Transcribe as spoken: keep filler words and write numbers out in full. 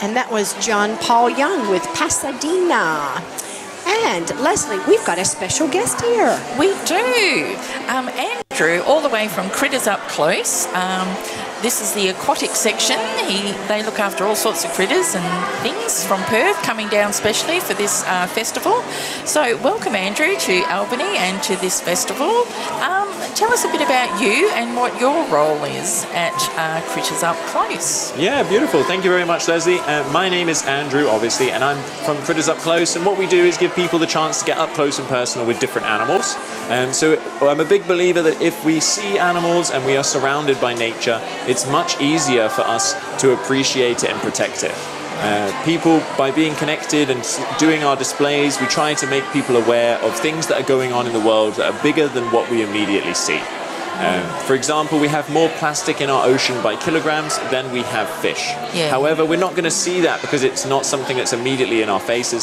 And that was John Paul Young with Pasadena. And Leslie, we've got a special guest here. We do. Um, Andrew, all the way from Critters Up Close. Um, this is the aquatic section. He, they look after all sorts of critters and things from Perth, coming down specially for this uh, festival. So welcome, Andrew, to Albany and to this festival. Um, tell us a bit about you and what your role is at uh, Critters Up Close. Yeah, beautiful. Thank you very much, Leslie. Uh, my name is Andrew, obviously, and I'm from Critters Up Close. And what we do is give people the chance to get up close and personal with different animals. And so I'm a big believer that if we see animals and we are surrounded by nature, it's much easier for us to appreciate it and protect it. Uh, people, by being connected and doing our displays, we try to make people aware of things that are going on in the world that are bigger than what we immediately see. Um, for example, we have more plastic in our ocean by kilograms than we have fish. Yeah. However, we're not going to see that because it's not something that's immediately in our faces.